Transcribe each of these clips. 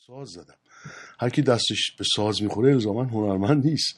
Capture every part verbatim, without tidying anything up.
ساز زدم. هر کی دستش به ساز میخوره الزاما هنرمند نیست،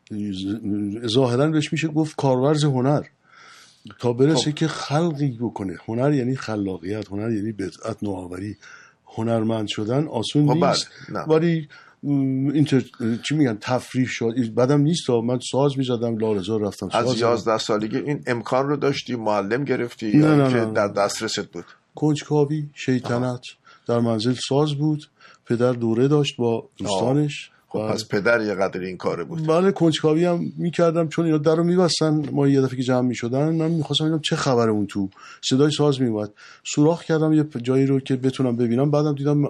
ظاهرا بهش میشه گفت کارورز هنر، تا برسه خب. که خلقی بکنه. هنر یعنی خلاقیت، هنر یعنی بدعت، نوآوری. هنرمند شدن آسون خب نیست، ولی اینتر چی میگن تفریح شد بعدم نیست. من ساز میزدم، لاله‌زار رفتم ساز. از یازده سالگی این امکان رو داشتی؟ معلم گرفتی نه یا نه که نه. در دسترست بود؟ کنجکاوی، شیطنت. آه. در منزل ساز بود، پدر دوره داشت با دوستانش. خب و... پس پدر یه قدر این کاره بود. بله کنجکاوی هم میکردم، چون اینا در رو میبستن، ما یه دفعه که جمع میشدن من میخواستم ببینم چه خبره اون تو، صدای ساز میومد، سوراخ کردم یه جایی رو که بتونم ببینم. بعدم دیدم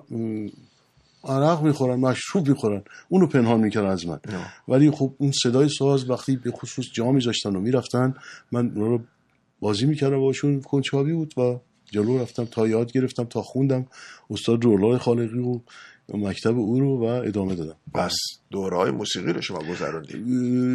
عرق میخورن، مشروب میخورن، اونو پنهان میکردن از من. نه. ولی خب اون صدای ساز وقتی به خصوص جا میذاشتن و میرفتن، من اونا رو بازی میکردم باشون. کنجکاوی بود و جلو رفتم تا یاد گرفتم، تا خوندم استاد رولای خالقی و مکتب او رو و ادامه دادم. پس دوره‌های موسیقی رو شما گذروندید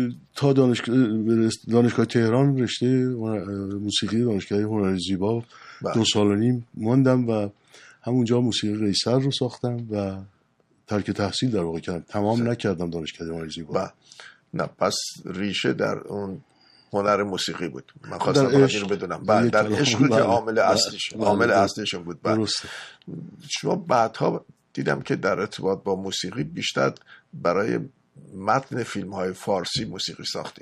تا دانشگاه دانشگاه تهران، رشته موسیقی دانشگاه هنر زیبا بله. دو سال و نیم ماندم و همونجا موسیقی قیصر رو ساختم و ترک تحصیل در واقع کردم. تمام سه. نکردم دانشگاه هنر زیبا. بله. نه پس ریشه در اون هنر موسیقی بود. من خواستم فقط اینو بدونم. بعد در عشق که عامل اصلیش عامل اصلیش بود. درسته. شما بعدها دیدم که در ارتباط با موسیقی بیشتر برای متن فیلم‌های فارسی موسیقی ساختین.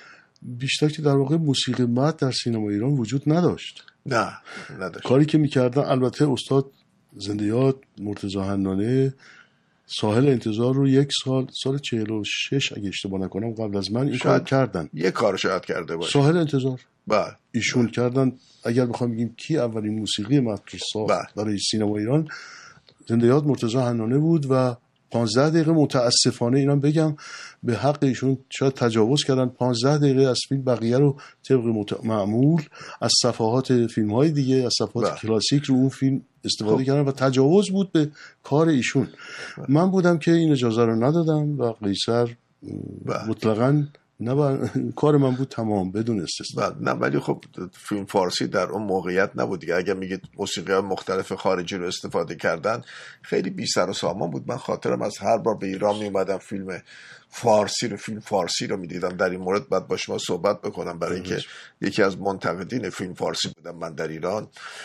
بیشتر که در واقع موسیقی متن در سینما ایران وجود نداشت. نه نداشت. کاری که می‌کردن البته استاد زنده یاد مرتضی حنانه ساحل انتظار رو یک سال سال چهل و شش اگه اشتباه نکنم قبل از من این کار کردن. یک کار شاید کرده باشه. ساحل انتظار. بله. ایشون بله. کردن. اگر بخوام بگیم کی اولین موسیقی متن ساخت برای سینما ایران، زنده یاد مرتضی حنانه بود و پانزده دقیقه متاسفانه اینم بگم به حق ایشون شاید تجاوز کردن. پانزده دقیقه از فیلم بقیه رو طبق مت... معمول از صفحات فیلم‌های دیگه، از صفحات بله. کلاسیک رو اون فیلم استفاده خب. کردن و تجاوز بود به کار ایشون. بله. من بودم که این اجازه رو ندادم و قیصر بله. مطلقاً نه با... کار من بود تمام بدون استثنا. نه ولی خب فیلم فارسی در اون موقعیت نبود دیگه. اگه میگید موسیقی مختلف خارجی رو استفاده کردن خیلی بی سر و سامان بود. من خاطرم از هر بار به ایران می اومدم فیلم فارسی رو فیلم فارسی رو میدیدم. در این مورد بعد با شما صحبت بکنم برای اینکه یکی از منتقدین فیلم فارسی بودم من در ایران،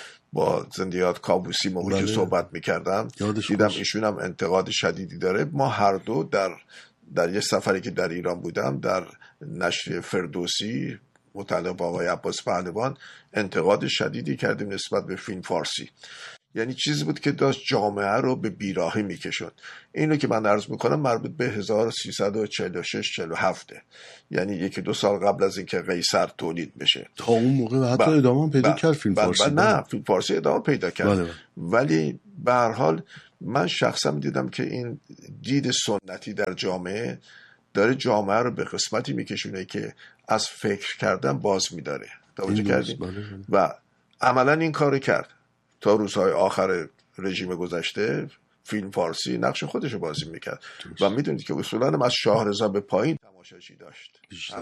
با زنده یاد کابوسی موقعی صحبت میکردم، دیدم ایشون هم انتقاد شدیدی داره. ما هر دو در در یه سفری که در ایران بودم در نشر فردوسی متعلق با آقای عباس پهلوان انتقاد شدیدی کردیم نسبت به فیلم فارسی. یعنی چیزی بود که داشت جامعه رو به بیراهی میکشوند. اینو که من عرض میکنم مربوط به هزار و سیصد و چهل و شش چهل و هفت، یعنی یکی دو سال قبل از اینکه قیصر تولید بشه. تا اون موقع حتی با... ادامه پیدا با... کرد فیلم با... فارسی. با... نه فیلم فارسی ادامه پیدا کرد. بله بله. ولی به هر حال من شخصا دیدم که این دید سنتی در جامعه داره جامعه رو به قسمتی میکشونه که از فکر کردن باز میداره. توجه کردیم؟ بله بله. و عملا این کارو کرد. تا روزهای آخر رژیم گذشته فیلم فارسی نقش خودشو بازی میکرد و میدونید که اصولا از شاهرضا به پایین تماشاچی داشت.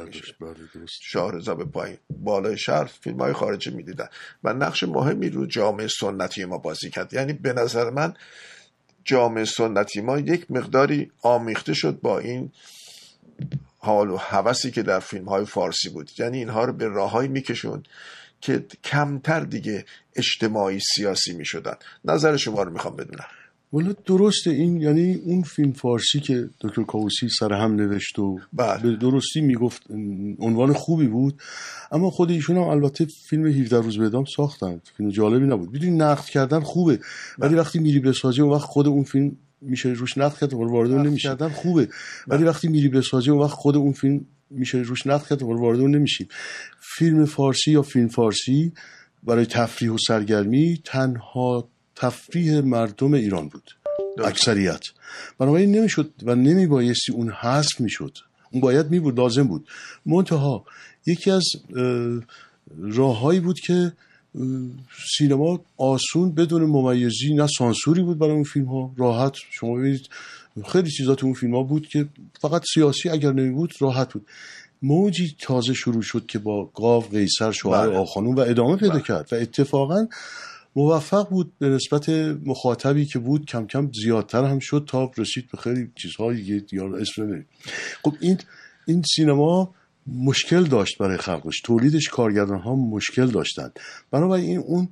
شاهرضا به پایین، بالای شهر فیلم های خارجی میدیدن و نقش مهمی رو جامعه سنتی ما بازی کرد. یعنی به نظر من جامعه سنتی ما یک مقداری آمیخته شد با این حال و هوسی که در فیلم های فارسی بود. یعنی اینها رو به راههایی میکشوند که کمتر دیگه اجتماعی سیاسی می شدن. نظر شما رو میخوام بدونم. والا درسته این، یعنی اون فیلم فارسی که دکتر کاووسی سر هم نوشت و بله. به درستی میگفت عنوان خوبی بود، اما خود ایشون هم البته فیلم هفده روز به اعدام ساختند، فیلم جالبی نبود. بدون نقد کردن خوبه، ولی وقتی میری بسازی اون وقت خود اون فیلم میشه روش نقد کرد و وارد اون نمیشه. کردن خوبه، ولی وقتی میری بسازی اون وقت خود اون فیلم میشه روش نقد کرد و وارد اون نمیشیم. فیلم فارسی یا فیلم فارسی برای تفریح و سرگرمی تنها تفریح مردم ایران بود، اکثریت. بنابراین نمیشد و نمیبایستی اون حذف میشد، اون باید می بود، لازم بود. منتها یکی از راههایی بود که سینما آسون بدون ممیزی، نه سانسوری بود برای اون فیلم ها، راحت. شما ببینید خیلی چیزا تو اون فیلم ها بود که فقط سیاسی اگر نمی بود راحت بود. موجی تازه شروع شد که با گاو، قیصر، شوهر آقاخانوم و ادامه پیدا کرد و اتفاقا موفق بود به نسبت مخاطبی که بود، کم کم زیادتر هم شد تا رسید به خیلی چیزهایی که دیار اسم نمی‌بریم. خب این این سینما مشکل داشت برای خلقش، تولیدش کارگردان ها مشکل داشتن، بنابراین این اون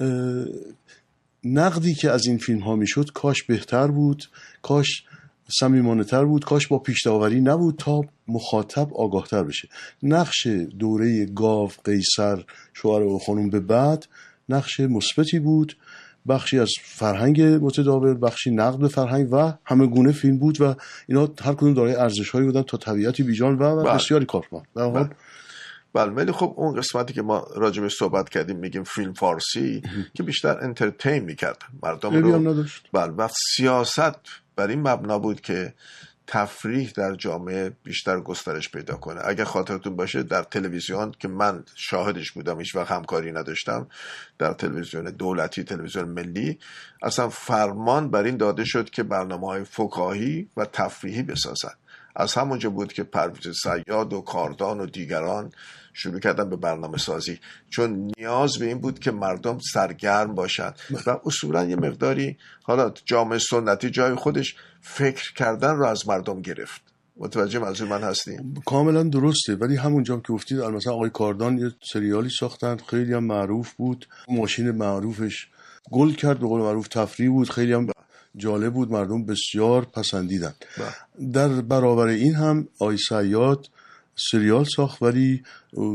نقدی که از این فیلم ها میشد کاش بهتر بود، کاش صمیمانه تر بود، کاش با پیش داوری نبود تا مخاطب آگاه تر بشه. نقش دوره گاو، قیصر، شوهر و خانم به بعد نقش مثبتی بود، بخشی از فرهنگ متداول، بخشی نقد به فرهنگ و همه گونه فیلم بود و اینا هر کدوم دارای ارزش‌هایی بودن تا طبیعتی بیجان و, و بسیاری کارمند. در حال بله ولی خب اون قسمتی که ما راجع به صحبت کردیم میگیم فیلم فارسی که بیشتر انترتین میکرد مردم رو، بله، و سیاست بر این مبنا بود که تفریح در جامعه بیشتر گسترش پیدا کنه. اگر خاطرتون باشه در تلویزیون که من شاهدش بودم، هیچ وقت همکاری نداشتم، در تلویزیون دولتی، تلویزیون ملی، اصلا فرمان بر این داده شد که برنامه‌های فکاهی و تفریحی بسازن. از همونجا بود که پرویز صیاد و کاردان و دیگران شروع کردن به برنامه سازی، چون نیاز به این بود که مردم سرگرم باشن و اصولا یه مقداری حالا جامعه سنتی جای خودش فکر کردن رو از مردم گرفت. متوجه منظور من هستین؟ کاملا درسته، ولی همونجا که گفتید مثلا آقای کاردان یه سریالی ساختن خیلی هم معروف بود، ماشین معروفش گل کرد، به قول معروف تفریح بود، خیلی هم جالب بود، مردم بسیار پسندیدن. در برابر این هم آقای صیاد سریال ساخت ولی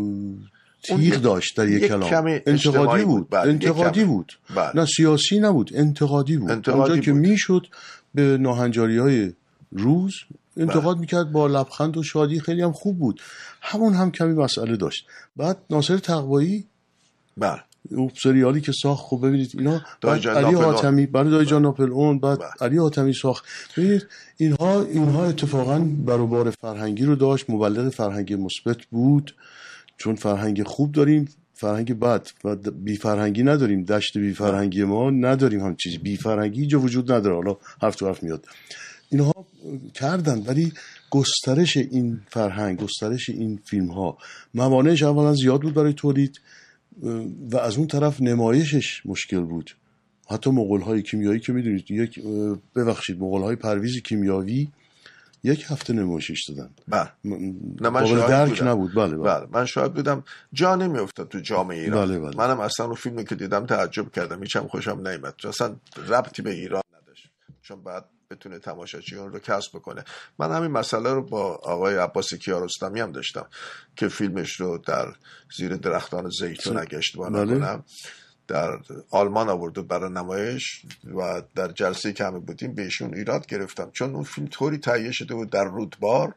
تیغ داشت در یک کلام، انتقادی بود، انتقادی بود، نه سیاسی نبود، انتقادی بود. اونجا که میشد به ناهنجاری‌های روز انتقاد میکرد با لبخند و شادی، خیلی هم خوب بود. همون هم کمی مسئله داشت. بعد ناصر تقوایی بله اون سریالی که ساخت، خب ببینید اینا علی حاتمی، بعد دایی جان ناپلئون، بعد علی حاتمی ساخت. ببینید اینها اینها اتفاقا برابر فرهنگی رو داشت، مبلغ فرهنگی مثبت بود، چون فرهنگ خوب داریم، فرهنگ بد و بی فرهنگی نداریم، دشت بی فرهنگی ما نداریم، هم چیز بی فرهنگی جا وجود نداره. حالا حرف تو حرف میاد اینها کردن، ولی گسترش این فرهنگ، گسترش این فیلم ها موانعش اولا زیاد بود برای تولید و از اون طرف نمایشش مشکل بود. حتی مغول‌های کیمیایی که میدونید، یک ببخشید مغول‌های پرویز کیمیایی یک هفته نمایشش دادن. بله. نه من شاهد درک بودم. نبود. بله, بله. بله من شاهد بودم، جا نمیافتاد تو جامعه ایران. بله بله. منم اصلا اون فیلمی که دیدم تعجب کردم، هیچم خوشم نیامد، اصلا ربطی به ایران نداشت، چون بعد بتونه تماشاچی اون رو کسب بکنه. من همین مسئله رو با آقای عباس کیارستمی هم داشتم که فیلمش رو در زیر درختان زیتون اگه اشتباه نکنم در آلمان آورده برای نمایش و در جلسه که همه بودیم بهشون ایراد گرفتم، چون اون فیلم طوری تهیه شده بود در رودبار،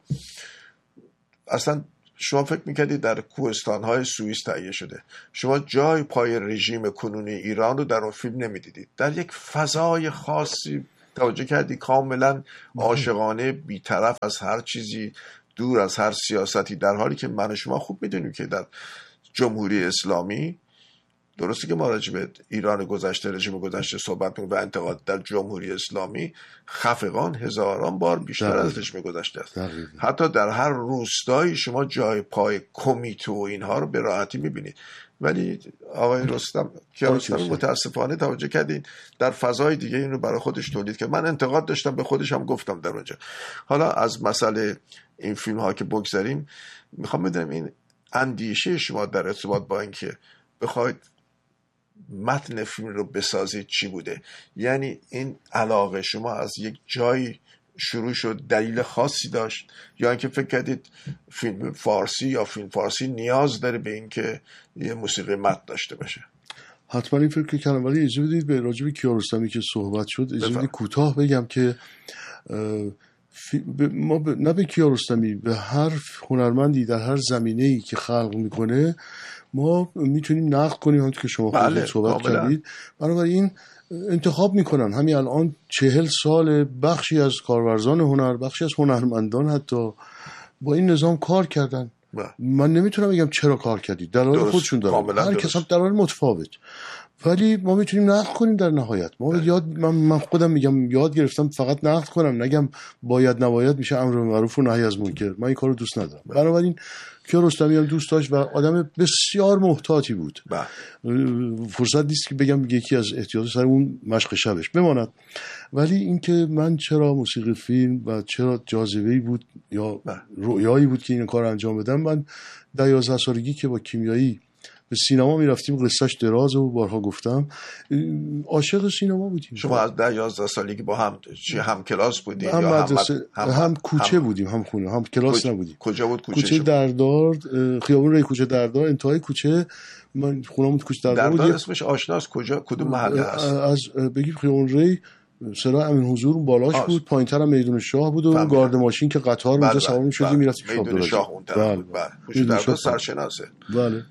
اصلا شما فکر میکردید در کوهستان‌های سوئیس تهیه شده. شما جای پای رژیم کنونی ایران رو در اون فیلم نمیدیدید. در یک فضای خاصی توجه کردی، کاملا عاشقانه، بی‌طرف از هر چیزی، دور از هر سیاستی، در حالی که من و شما خوب میدونیم که در جمهوری اسلامی، درسته که ما راجع به ایران گذشته، رژیم گذشته صحبت می‌کنیم و انتقاد، در جمهوری اسلامی خفقان هزاران بار بیشتر از رژیم گذشته است. حتی در هر روستایی شما جای پای کمیته و اینها رو به راحتی می‌بینید. ولی آقای رستم کیارستمی متاسفانه توجه کردین در فضای دیگه این رو برای خودش تولید کرد. من انتقاد داشتم، به خودش هم گفتم در اونجا. حالا از مسئله این فیلم ها که بگذاریم، میخوام بدونم این اندیشه شما در ارتباط با اینکه بخواید متن فیلم رو بسازید چی بوده؟ یعنی این علاقه شما از یک جایی شروع شد، دلیل خاصی داشت، یا اینکه فکر کردید فیلم فارسی یا فیلم فارسی نیاز داره به اینکه یه موسیقی متن داشته باشه؟ حتما این فکر کردم، ولی اجازه بدید به راجع به کیارستمی که صحبت شد اجازه بدید کوتاه بگم که ما ب... نه به کیارستمی، به هر هنرمندی در هر زمینه‌ای که خلق میکنه ما میتونیم نقد کنیم، همونطور که شما خودتون صحبت کردید. بنابراین انتخاب میکنن همین الان چهل سال بخشی از کارورزان هنر، بخشی از هنرمندان حتی با این نظام کار کردن. با. من نمیتونم بگم چرا کار کردید، دلایل خودشون دارن، هر کس هم دلایل متفاوت، ولی ما میتونیم نقد کنیم در نهایت. ما یاد من, من خودم میگم یاد گرفتم فقط نقد کنم، نگم باید نباید میشه امر معروف و نهی از منکر. من این کارو دوست ندارم. بنابراین کیارستمی هم دوست داشت و آدم بسیار محتاطی بود. با. فرصت نیست که بگم یکی از احتیاطات سر اون مشق شبش بماند. ولی اینکه من چرا موسیقی فیلم و چرا جاذبه‌ای بود یا رویایی بود که این کار انجام بدم، من در یازده سالگی که با کیمیایی به سینما میرفتیم، قصهش درازه و بارها گفتم، عاشق سینما بودیم. شما از ده یازده سالگی با هم چی هم کلاس بودیم هم یا مدرسه هم, هم, هم کوچه هم بودیم، هم خونه، هم کلاس کج... نبودیم. کجا بود کوچه؟ کوچه دردار، خیابون ری کوچه دردار، انتهای کوچه. من خونه‌مون کوچه دردار بود. دردار اسمش آشناست. کجا کدوم محله هست؟ از بگیم خیابون ری سرای امین حضور اون بالاش بود، پایین‌تر هم میدون شاه بود و اون گارد ماشین که قطار اونجا سوار می‌شدیم می‌رفتیم شاب میدون شاه اون طرف بود. بله کوچه دردار سرشناسه. بله.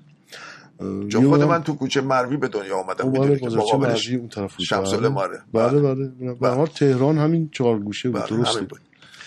چون خود من تو کوچه مروی به دنیا آمدم، میدونی که مقابلش اون طرف بود. شمس العماره. بله بله. به هر حال تهران همین چهار گوشه بود. درست بود.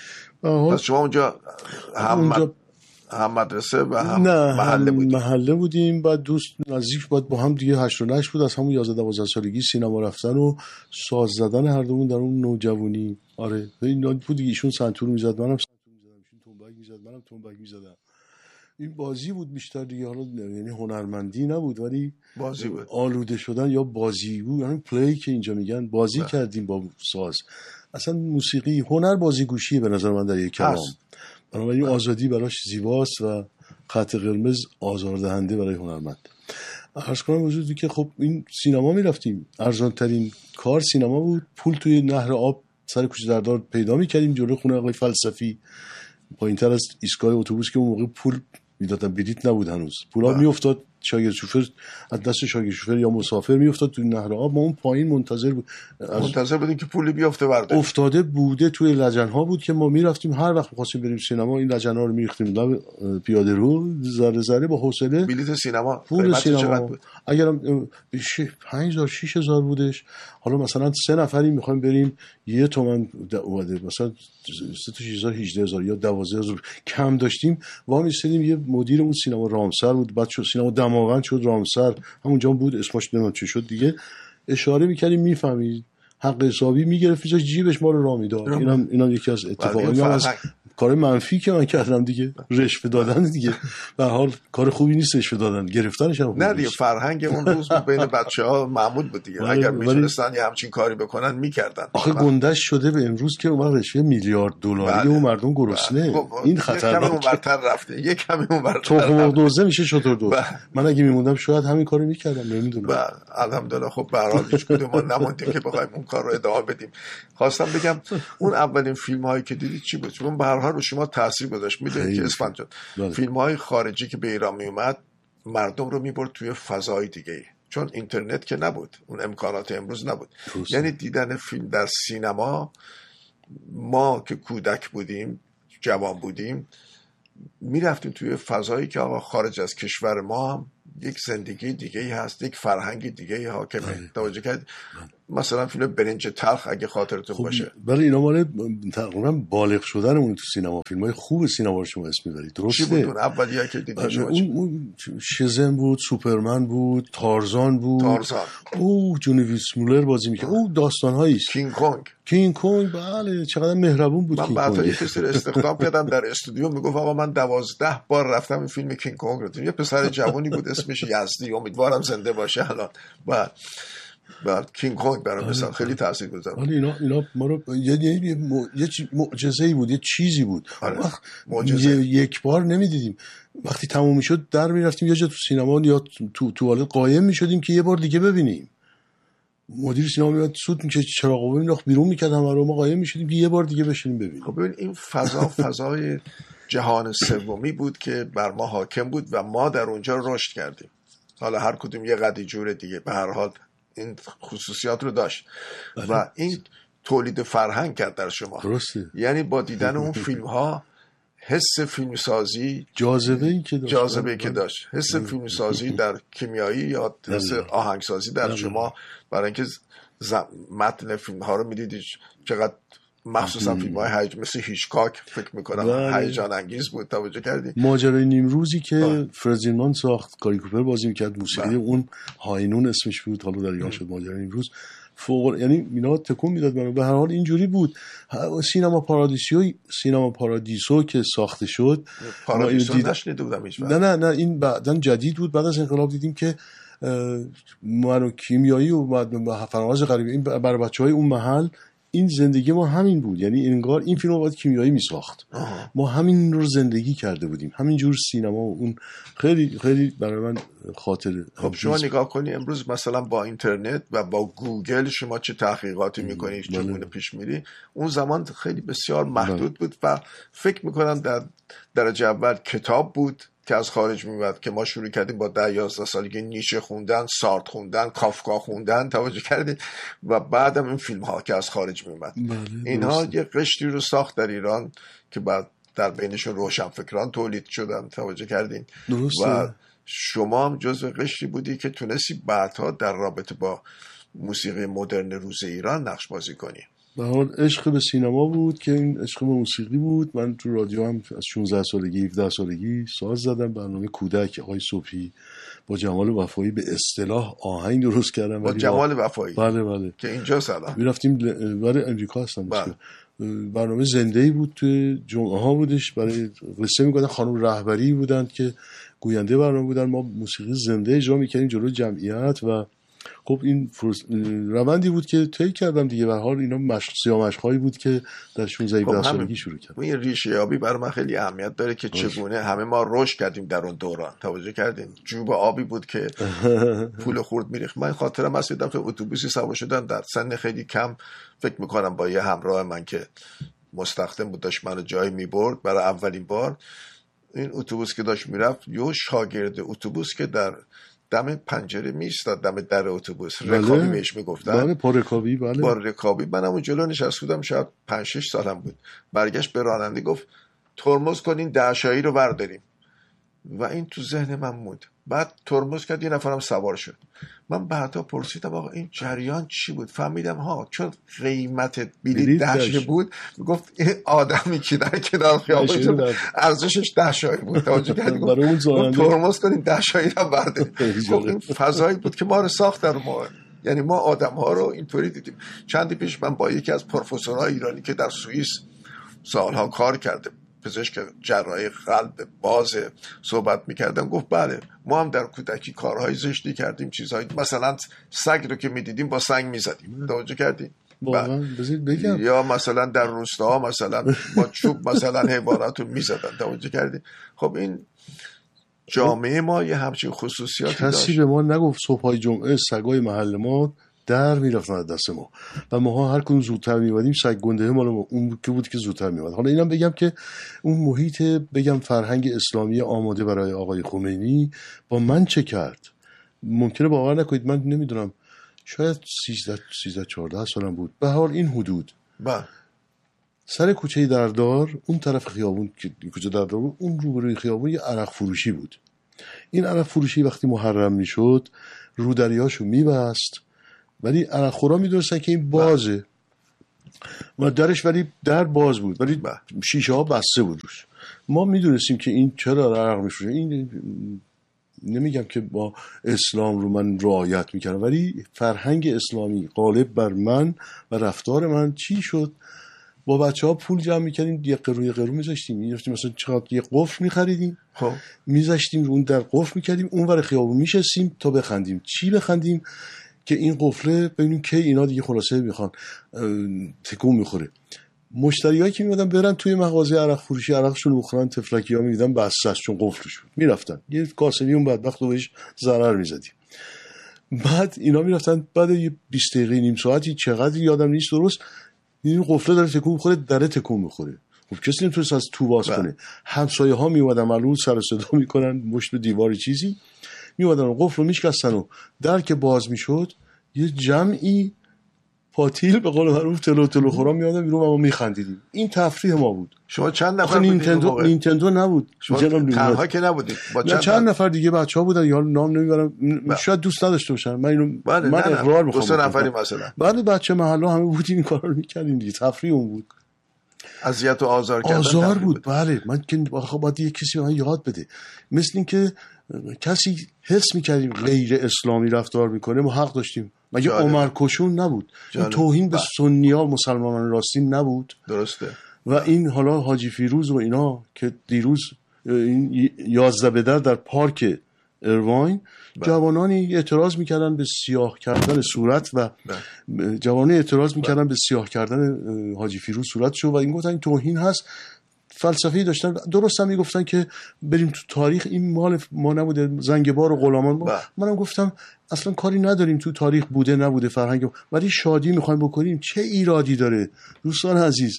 پس شما اونجا هم اونجا هم مدرسه و هم نه محله هم بودیم. محله بودیم. بعد دوست نزدیک بعد با هم دیگه هشت و نشت بود. از همون یازده دوازده سالگی سینما رفتن و ساز زدن هر دومون در اون نوجوانی. آره این بود دیگه. ایشون سنتور میزد، منم سنتور میزدم، ایشون تنبک میزد، منم تنبک میزدم. این بازی بود بیشتر دیگه. حالا یعنی هنرمندی نبود ولی بازی بود. آلوده شدن یا بازی بود، یعنی پلی که اینجا میگن، بازی نه. کردیم با ساز. اصلا موسیقی هنر بازیگوشیه به نظر من در یک کلام. بنابراین آزادی براش زیباست و خط قرمز آزاردهنده برای هنرمند. عرض کنم وجودی که خب این سینما میرفتیم، ارزان ترین کار سینما بود. پول توی نهر آب سر کوچه دردار پیدا میکردیم جلوی خونه آقای فلسفی، پایین‌تر از ایستگاه اتوبوس که اون موقع پول میدادن، بلیط نبود هنوز. پولا میافتاد شاگرد شوفر از دست شاگرد شوفر یا مسافر میافتاد توی نهر آب. ما اون پایین منتظر بود منتظر بودیم که پولی بیافته برده. افتاده بوده توی لجن‌ها بود که ما میرفتیم هر وقت می‌خواستیم بریم سینما این لجن‌ها رو می‌ریختیم لب پیاده رو، ذره ذره با حوصله. بلیط سینما پول سینما بود اگرم پنج هزار شش هزار بودش. حالا مثلا سه نفری می‌خوایم بریم یه تومن اومده، مثلا سه تا شش هزار هجده هزار یا دوازده هزار کم داشتیم وا می‌ایستادیم. یه مدیر اون سینما رامسر بود، بعد شد سینما دماوند شد رامسر، همونجا بود اسمش نمیدونم چی شد دیگه. اشاره می‌کردیم می‌فهمید، حق حسابی می‌گرفت جاش جیبش ما رو رامیداد. اینم اینم یکی از اتفاقات از کار منفی که من کردم دیگه. رشوه دادن دیگه به هر حال کار خوبی نیست رشوه دادن، گرفتنش هم نه دیگه. فرهنگ اون روز بین بچه‌ها معمول بود دیگه. اگر می‌تونستن یه همچین کاری بکنن می‌کردن. آخه گندش شده به امروز که اون رشوه میلیارد دلاری و مردم گرسنه. این خطرناکه. یکم اونورتر رفته، یکم اونورتر. تخم دوزه میشه شطور دوز. من اگه میموندم شاید همین کارو می‌کردم، نمیدونم. بله الحمدلله. خب به هر حال هیچ کدوم ما نموندیم که بخوایم اون کار رو ادامه بدیم. خواستم بگم اون اولین فیلم‌هایی که دیدید چی بود؟ چون به هر حال شما تاثیر گذاشت. میدونید که اسفند جان فیلم‌های خارجی که به ایران می اومد مردم رو میبرد توی فضای دیگه، چون اینترنت که نبود، اون امکانات امروز نبود. یعنی دیدن فیلم در سینما، ما که کودک بودیم جوان بودیم میرفتیم توی فضایی که آقا خارج از کشور ما هم یک زندگی دیگه ای هست، یک فرهنگ دیگه ای حاکمه. توجه کرد؟ مثلا فیلم برنج تلخ اگه خاطرتون خب باشه. ولی اینا مال تقریبا بالغ شدنمون تو سینما، فیلم‌های خوب سینما رو شما اسم می‌برید. درسته؟ چی بود اون اولیه که دیدین شما؟ اون, اون شزن بود، سوپرمن بود، تارزان بود. تارزان. او جونی ویسمولر بازی می‌کرد. او داستان‌هایی است. کینگ کنگ. کینگ کنگ بله چقدر مهربون بود. من بعدا یه کسی رو استخدام کردم در استودیو، میگفت آقا من دوازده بار رفتم این فیلم کینگ کنگ رو دیدم. یه پسر جوانی بود اسمش یزدی، امیدوارم زنده باشه الان. بعد بعد کینگ کنگ برام مثلا خیلی تاثیرگذار بود. اینا اینا ما رو یه یه معجزه‌ای بود، یه چیزی بود. معجزه. یک بار نمیدیدیم. وقتی تموم میشد در میرفتیم یه جا تو سینما یا تو توالت قایم میشدیم که یه بار دیگه ببینیم. مدیر سینما میاد سود میشه چراغ قوه مینداخت بیرون میکرد، همه رو ما قایم میشدیم که یه بار دیگه بشینیم ببینیم. خب ببین این فضا فضای جهان سومی بود که بر ما حاکم بود و ما در اونجا رشد کردیم. حالا هر کدوم یه قدی جور دیگه به هر حال این خصوصیات رو داشت و این تولید فرهنگ کرد در شما. درسته. یعنی با دیدن اون فیلم ها حس فیلم سازی، جاذبه‌ای که داشت جاذبه‌ای که داشت حس فیلم سازی در کیمیایی یا حس آهنگسازی در شما، برای اینکه متن فیلم ها رو میدیدید چقدر مخصوصا فیلم های هیجان مثل هیچکاک فکر میکنم هیجان انگیز بود. توجه کردی ماجرای نیمروزی که فرزینمان ساخت، کاری کوپر بازی میکرد، موسیقی اون هاینون اسمش بود، حالا در ایران شد ماجرای نیمروز، فوق، یعنی اینا تکون میداد منو. به هر حال اینجوری بود. سینما پارادیسیو سینما پارادیسو که ساخته شد، پارادیسو نشنیده بودم هیچ وقت. نه نه نه این بعدن جدید بود، بعد از انقلاب دیدیم که منو کیمیایی و فراز غریبی این برای بچهای اون محل این زندگی ما همین بود. یعنی انگار این فیلم رو باید کیمیایی میساخت، ما همین رو زندگی کرده بودیم، همین جور سینما. و اون خیلی خیلی برای من خاطره. خب شما نگاه کنی امروز مثلا با اینترنت و با گوگل شما چه تحقیقاتی میکنی، چگونه پیش میری. اون زمان خیلی بسیار محدود بود و فکر میکنم در درجه اول کتاب بود که از خارج میومد که ما شروع کردیم با ده یازده سالگی نیچه خوندن، سارت خوندن، کافکا خوندن، توجه کردیم و بعدم این فیلم ها که از خارج میومد. اینها یه قشری رو ساخت در ایران که بعد در بینشون روشنفکران تولید شدن، توجه کردین. و شما هم جزو قشری بودی که تونستی بعدها در رابطه با موسیقی مدرن روز ایران نقش بازی کنی. به حال عشق به سینما بود که این عشق به موسیقی بود. من تو رادیو هم از شانزده سالگی هفده سالگی ساز زدم، برنامه کودک آقای صبحی با جمال وفایی به اصطلاح آهنگ درست کردم. با جمال وفایی؟ بله بله که اینجا سلام میرفتیم برای امریکا هستم. برنامه زنده‌ای بود، تو جمعه ها بودش، برای قصه میگفتن، خانم رهبری بودند که گوینده برنامه بودن، ما موسیقی زنده اجرا میکردیم جلوی جمعیت. و خب این فرس... روندی بود که طی کردم دیگه. به هر حال اینا مشق سیامشقایی بود که در شانزده هفده سالگی شروع کردم. این ریشه یابی برای من خیلی اهمیت داره که چگونه همه ما رشد کردیم در اون دوران. توجه کردین جوب آبی بود که پول خورد میریخت. من خاطرم هست دیدم که اتوبوسی سوار شدم در سن خیلی کم، فکر میکنم با یه همراه من که مستخدم بود، داشت منو جایی میبرد برای اولین بار. این اتوبوس که داشت میرفت، یه شاگرد اتوبوس که در دم پنجره میستاد، دم در اتوبوس، رکابی بهش میگفتن. بله پا رکابی. بله با رکابی. من همون جلو نشسته بودم، شاید پنج شش سالم بود. برگشت به راننده گفت ترمز کنین دهشایی رو برداریم. و این تو ذهن من موند. بعد ترمز کرد، یه نفرم سوار شد. من بعدا پرسیدم آقا این جریان چی بود؟ فهمیدم ها چون قیمت بلیط دهشه بود، گفت این آدمی که در کنار خیابون ارزشش دهشایی بود. توجه کردی؟ گفت ترمز کنین دهشایی رو برداریم. خب این فضایی بود که ما رو ساخت در ما. یعنی ما آدم ها رو اینطوری دیدیم. چندی پیش من با یکی از پروفسورهای ایرانی که در سوئیس سالها کار کرده، پزشک جراحی قلب باز، صحبت میکردم. گفت بله ما هم در کودکی کارهای زشتی کردیم، چیزهای مثلا سگ رو که میدیدیم با سنگ میزدیم. توجه کردیم؟ بگم. یا مثلا در روستاها مثلا با چوب مثلا حیوانات رو میزدن. توجه کردیم؟ خب این جامعه ما یه همچین خصوصیاتی داشت. کسی به ما نگفت صبحای جمعه سگای محل ما در میرفتن از دست ما و ما هر کدوم زودتر میومدیم سگ گنده مال ما اون که بود که زودتر میومد. حالا اینم بگم که اون محیط بگم فرهنگ اسلامی آماده برای آقای خمینی با من چه کرد، ممکنه باور نکنید من نمیدونم شاید سیزده چهارده سالم بود، به حال این حدود. با سر کوچه دردار اون طرف خیابون که کوچه دردار بود، اون روبروی خیابون یه عرق فروشی بود. این عرق فروشی وقتی محرم میشد رودریاشو میبست، ولی عرقخورا میدونستن که این بازه و درش ولی در باز بود ولی شیشه ها بسته بود روش. ما میدونستیم که این چرا عرق میفروشه. این نمیگم که با اسلام رو من رعایت میکردم، ولی فرهنگ اسلامی غالب بر من و رفتار من چی شد؟ با بچه ها پول جمع میکردیم، یه قرو یه قرو میذاشتیم، میرفتیم مثلا چقدر یه قفل میخریدیم، خب میذاشتیم اون در قفل میکردیم، اون ور خیابون میشستیم تا بخندیم. چی بخندیم؟ که این قفله ببینیم که اینا دیگه خلاصه میخوان تکون میخوره. مشتریایی که میادن برن توی مغازه عرق فروشی عرقشون بخورن، تفلکی ها میدیدن بسته است چون قفلش بود، میرفتن یه کاسبی اون بدبخت رو بهش ضرر میزدیم. بعد اینا میرفتن بعد یه بیست دقیقه نیم ساعتی چقدر یادم نیست درست، این قفله داره تکون میخوره، دره تکون میخوره. خب کسی نمیتونه از تو باز کنه. همسایه ها میومدن معلوم سر صدا میکنن، مشت به دیواری چیزی میومدن قفل رو میشکستن و در که باز میشد یه جمعی پاتیل به قول معروف تلو تلو خورا میادن بیرون و ما میخندیدیم. این تفریح ما بود. شما چند نفر بودید؟ نینتندو نینتندو نبود. تنها که نبودید. با چند, چند نفر دیگه بچه‌ها بودن، یا نام نمیبرم، شاید دوست نداشته باشن. من اینو بله من اقرار می‌خوام. دو سه نفری مثلا. بعد بچه محله همه بودیم این کارا رو می‌کردیم دیگه. تفریح اون بود. اذیت و آزار کردن آزار بود. بود. بله من که خب باید یه کسی به من یاد بده. مثل اینکه کسی حس می‌کردیم غیر اسلامی رفتار می‌کنه، ما حق داشتیم. مگه عمر کشون نبود؟ این توهین به سنی‌ها مسلمانان راستین نبود؟ درسته. و این حالا حاجی فیروز و اینا که دیروز این یازده بدر در پارک ایرواین جوانانی اعتراض میکردن به سیاه کردن صورت و جوانانی اعتراض میکردن به سیاه کردن حاجی فیروز صورتشو و این گفتن این توهین هست. فلسفه‌ای داشتن، درست هم میگفتن که بریم تو تاریخ، این مال ما نبوده، زنگبار و غلامان ما. منم گفتم اصلا کاری نداریم تو تاریخ بوده نبوده فرهنگ، ولی شادی میخوایم بکنیم، چه ایرادی داره دوستان عزیز؟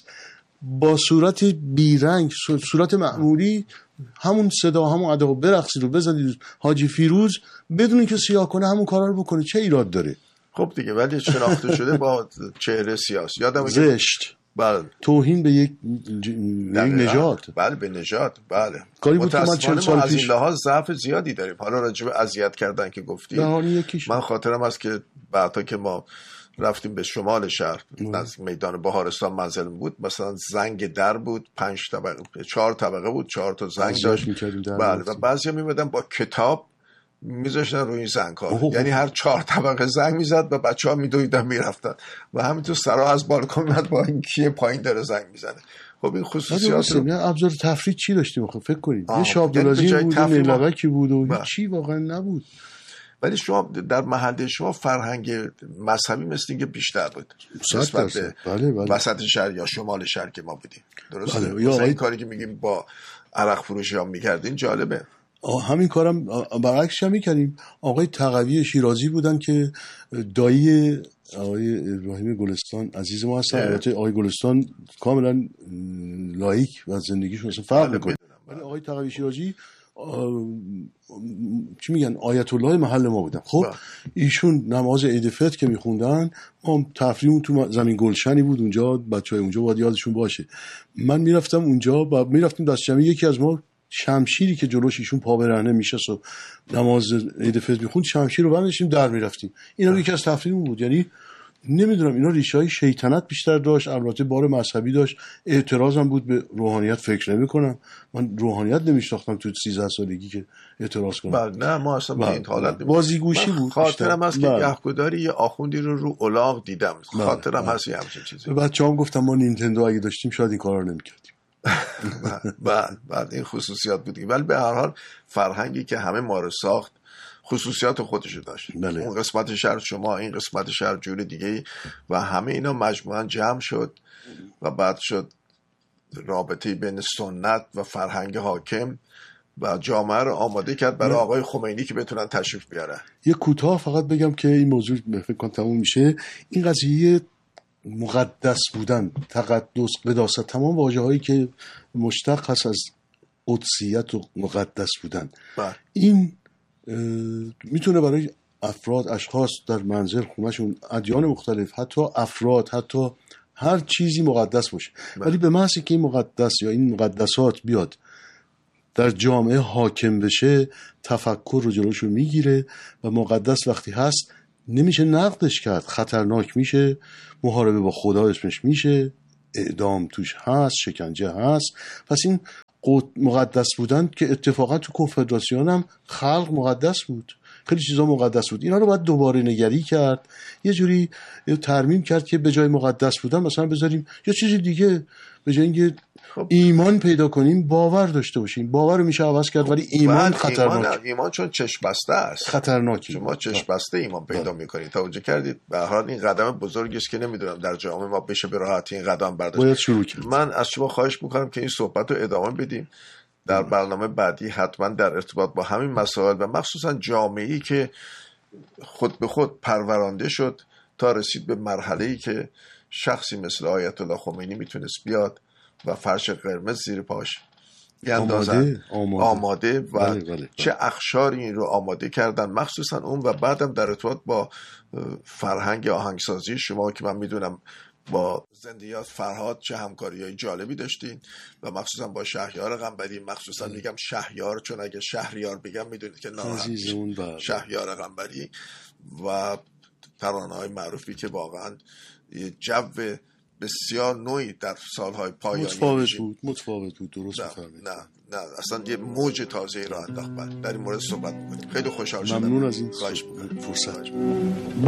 با صورت بیرنگ، صورت معمولی، همون صدا همون ادا برقصید و بزنید حاجی فیروز بدون اینکه سیاه کنه همون کارا رو بکنه، چه ایراد داره؟ خب دیگه ولی شناخته شده با چهره سیاسی. یادم زشت. بله. توهین به یک ج... نژاد. بله به نژاد. بله. کاری بود که من چهل سال از این پیش لحاظ ضعف زیادی داریم. حالا راجع به اذیت کردن که گفتید، من خاطرم هست که بعدا که ما رفتیم به شمال شهر نزدیک میدان بهارستان منزلم بود، مثلا زنگ در بود، پنج طبقه چهار طبقه بود، چهار تا زنگ داشت. بله. و بعضیا میمدن با کتاب میذاشتن روی این زنگ ها، یعنی هر چهار طبقه زنگ میزد و بچه ها میدویدن میرفتن و همینطور سرا از بالکن میاد با این کیه پایین داره زنگ میزنه. خب این خصوصیات رو ابزار تفریح چی داشتیم خب فکر کنید؟ یه شابدولازی بود، یه نیلقکی بود و چی واقعا نبود. ولی شما در محله شما فرهنگ مذهبی مثل اینکه بیشتر بود نسبت به بله بله. وسط شهر یا شمال شهر که ما بودیم. درسته؟ بله. یا این کاری که میگیم با عرق فروشی ها میکردین جالبه. همین کارم برعکسش هم میکردیم. آقای تقوی شیرازی بودن که دایی آقای ابراهیم گلستان عزیز ما هستن. البته آقای گلستان کاملا لایک و زندگیشون اصلا فرق میکنه، ولی آقای تقوی شیرازی چی میگن آیت الله محل ما بودن. خب ایشون نماز عید فطر که میخوندن، ما تفریحمون تو زمین گلشنی بود اونجا، بچهای اونجا باید یادشون باشه. من میرفتم اونجا و میرفتیم دست جمعی، یکی از ما شمشیری که جلوش ایشون پا برهنه میشست و نماز عید فطر میخوند، شمشیر رو برداشتیم در میرفتیم. اینا یکی از تفریحمون بود. یعنی نمیدونم اینا ریشه‌های شیطنت بیشتر داشت، البته بار مذهبی داشت. اعتراضم بود به روحانیت، فکر نمی‌کنم من روحانیت نمی‌شناختم تو سیزده سالگی که اعتراض کنم. بله نه ما اصلا به این حالت بازیگوشی بود. خاطرم هست که گهگداری یه آخوندی رو رو الاغ دیدم. خاطرم هست یه همچین چیزی. بچه‌ام گفتم ما نینتندو اگه داشتیم شاید این کارا رو نمی‌کردیم. بعد بعد این خصوصیات بود. ولی به هر حال فرهنگی که همه ما رو ساخت خصوصیات خودشو داشت. بله. اون قسمت شهر شما، این قسمت شهر جور دیگه و همه اینا مجموعاً جمع شد و بعد شد رابطه بین سنت و فرهنگ حاکم و جامعه رو آماده کرد برای آقای خمینی که بتونن تشریف بیارن. یه کوتاه فقط بگم که این موضوع فکر کنم تموم میشه. این قضیه مقدس بودن، تقدس، قداست، تمام واژه‌هایی که مشتق هست از قدسیت و مقدس بودن، بله. این میتونه برای افراد، اشخاص در منزل خونهشون، ادیان مختلف، حتی افراد، حتی هر چیزی مقدس باشه، ولی به محض که این مقدس یا این مقدسات بیاد در جامعه حاکم بشه، تفکر رو جلوشو میگیره و مقدس وقتی هست نمیشه نقدش کرد، خطرناک میشه، محاربه با خدا اسمش میشه، اعدام توش هست، شکنجه هست. پس این مقدس بودن که اتفاقا تو کنفدراسیون هم خلق مقدس بود، خیلی چیزا مقدس بود، اینا رو باید دوباره نگری کرد، یه جوری ترمیم کرد که به جای مقدس بودن مثلا بذاریم یه چیزی دیگه، به جای اینکه ایمان پیدا کنیم باور داشته باشیم. باور رو میشه عوض کرد ولی ایمان خطرناک. ایمان, ایمان چون چشم بسته است خطرناکه. شما چشم بسته ایمان پیدا میکنید. توجه کردید؟ به هر حال این قدم بزرگی است که نمیدونم در جامعه ما بشه به راحتی این قدم برداشت. باید شروع کرد. من از شما خواهش میکنم که این صحبت رو ادامه بدیم در برنامه بعدی، حتما در ارتباط با همین مسائل و مخصوصا جامعه‌ای که خود به خود پرورانده شد تا رسید به مرحله‌ای که شخصی مثل آیت الله خمینی میتونست بیاد و فرش قرمز زیر پاش بیاندازن آماده, آماده. آماده و بله بله. چه اخشاری این رو آماده کردن، مخصوصا اون. و بعدم در ارتباط با فرهنگ آهنگسازی شما که من میدونم با زندیات فرهاد چه همکاری‌های جالبی داشتین و مخصوصا با شهریار قنبری. مخصوصا میگم شهریار چون اگه شهریار بگم میدونید که ناراحت میشه. شهریار قنبری و ترانه‌های معروفی که واقعا جو بسیار نوعی در سالهای پایانی متفاوت بود متفاوت بود درست می‌فرمایید. نه نه اصلا یه موج تازه‌ای را انداخت. در این مورد صحبت می‌کنیم. خیلی خوشحال شدم. ممنون از این فرصت.